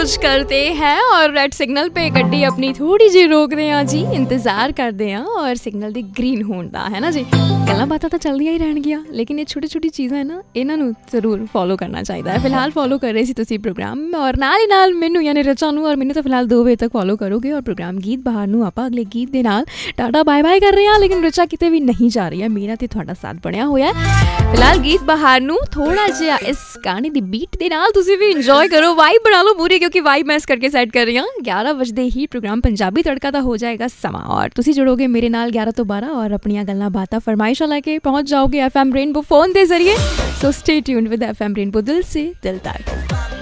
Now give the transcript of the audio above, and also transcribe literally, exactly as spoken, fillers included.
कुछ करते हैं और रेड सिग्नल पे गड्डी अपनी थोड़ी जी रोकते हैं जी, इंतजार करते हैं और सिग्नल ਦੀ ਗ੍ਰੀਨ ਹੋਣ ਦਾ ਹੈ ਨਾ ਜੀ। ਗੱਲਾਂ ਬਾਤਾਂ ਤਾਂ ਚੱਲਦੀਆਂ ਹੀ ਰਹਿਣਗੀਆਂ, ਲੇਕਿਨ ਇਹ ਛੋਟੀ ਛੋਟੀ ਚੀਜ਼ਾਂ ਹੈ ਨਾ, ਇਹਨਾਂ ਨੂੰ ਜ਼ਰੂਰ ਫੋਲੋ ਕਰਨਾ ਚਾਹੀਦਾ ਹੈ। ਫਿਲਹਾਲ ਫੋਲੋ ਕਰ ਰਹੇ ਸੀ ਤੁਸੀਂ ਪ੍ਰੋਗਰਾਮ, ਔਰ ਨਾਲ ਹੀ ਨਾਲ ਮੈਨੂੰ ਯਾਨੀ ਰਚਾ ਨੂੰ ਔਰ ਮੈਨੂੰ ਤਾਂ ਫਿਲਹਾਲ ਦੋ ਵਜੇ ਤੱਕ ਫੋਲੋ ਕਰੋਗੇ। ਔਰ ਪ੍ਰੋਗਰਾਮ ਗੀਤ ਬਹਾਰ ਨੂੰ ਆਪਾਂ ਅਗਲੇ ਗੀਤ ਦੇ ਨਾਲ ਟਾਟਾ ਬਾਏ ਬਾਏ ਕਰ ਰਹੇ ਹਾਂ, ਲੇਕਿਨ ਰਚਾ ਕਿਤੇ ਵੀ ਨਹੀਂ ਜਾ ਰਹੀ ਹੈ, ਮੇਰਾ ਤੇ ਤੁਹਾਡਾ ਸਾਥ ਬਣਿਆ ਹੋਇਆ। ਫਿਲਹਾਲ ਗੀਤ ਬਹਾਰ ਨੂੰ ਥੋੜਾ ਜਿਹਾ ਇਸ ਗਾਣੇ ਦੀ ਬੀਟ ਦੇ ਨਾਲ ਤੁਸੀਂ ਵੀ ਇੰਜੋਏ ਕਰੋ, ਵਾਈਬ ਬਣਾ ਲਓ ਪੂਰੀ, ਕਿਉਂਕਿ ਵਾਈਬ ਮੈਂ ਇਸ ਕਰਕੇ ਸੈੱਟ ਕਰ ਰਹੀ ਹਾਂ। ਗਿਆਰਾਂ ਵਜੇ ਹੀ ਪ੍ਰੋਗਰਾਮ ਪੰਜਾਬੀ ਤੜਕਾ ਦਾ ਹੋ ਜਾਏਗਾ ਸਮਾਂ, ਔਰ ਤੁਸੀਂ ਜੁੜੋਗੇ ਮੇਰੇ ਨਾਲ ਗਿਆਰਾਂ ਤੋਂ ਬਾਰਾਂ ਔਰ ਆਪਣੀਆਂ ਗੱਲਾਂ ਬਾਤਾਂ ਫਰਮਾਇਸ਼ਾਂ ਲੈ ਕੇ ਪਹੁੰਚ ਜਾओगे एफ एम रेनबो फोन के जरिए। So stay tuned with F M rainbow, दिल से दिल तक।